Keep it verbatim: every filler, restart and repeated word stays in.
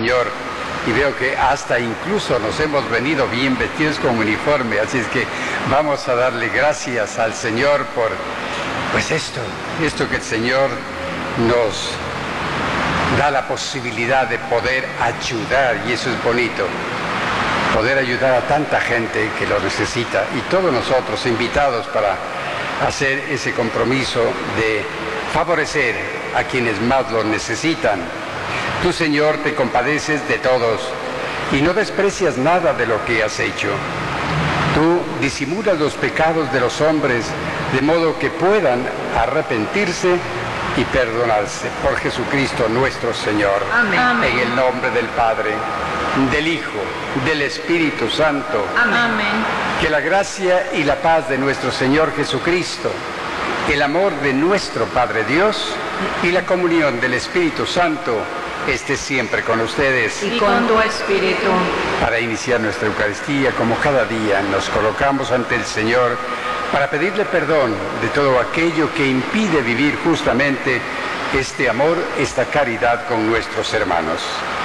Señor, y veo que hasta incluso nos hemos venido bien vestidos con uniforme, así es que vamos a darle gracias al Señor por, pues esto, esto que el Señor nos da la posibilidad de poder ayudar, y eso es bonito, poder ayudar a tanta gente que lo necesita, y todos nosotros invitados para hacer ese compromiso de favorecer a quienes más lo necesitan. Tú, Señor, te compadeces de todos y no desprecias nada de lo que has hecho. Tú disimulas los pecados de los hombres de modo que puedan arrepentirse y perdonarse por Jesucristo nuestro Señor. Amén. En el nombre del Padre, del Hijo, del Espíritu Santo. Amén. Que la gracia y la paz de nuestro Señor Jesucristo, el amor de nuestro Padre Dios y la comunión del Espíritu Santo esté siempre con ustedes. Y con tu espíritu. Para iniciar nuestra Eucaristía, como cada día, nos colocamos ante el Señor para pedirle perdón de todo aquello que impide vivir justamente este amor, esta caridad con nuestros hermanos.